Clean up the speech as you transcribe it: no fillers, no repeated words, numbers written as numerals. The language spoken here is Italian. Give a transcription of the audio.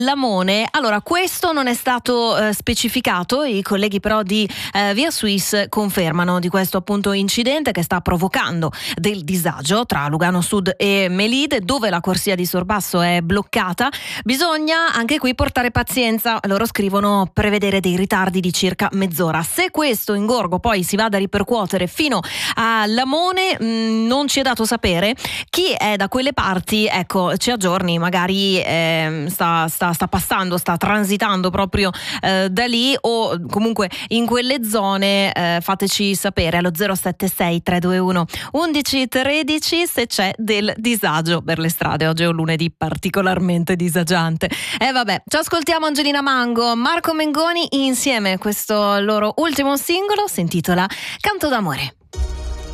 Lamone, allora questo non è stato specificato, i colleghi però di Via Suisse confermano di questo appunto incidente che sta provocando del disagio tra Lugano Sud e Melide, dove la corsia di sorpasso è bloccata. Bisogna anche qui portare pazienza, loro scrivono prevedere dei ritardi di circa mezz'ora. Se questo ingorgo poi si vada a ripercuotere fino a Lamone, non ci è dato sapere. Chi è da quelle parti, ecco, ci aggiorni, magari sta passando, sta transitando proprio da lì o comunque in quelle zone, fateci sapere allo 076 321 1113 se c'è del disagio per le strade. Oggi è un lunedì particolarmente disagiante. E vabbè, ci ascoltiamo Angelina Mango, Marco Mengoni insieme, questo loro ultimo singolo si intitola Canto d'amore.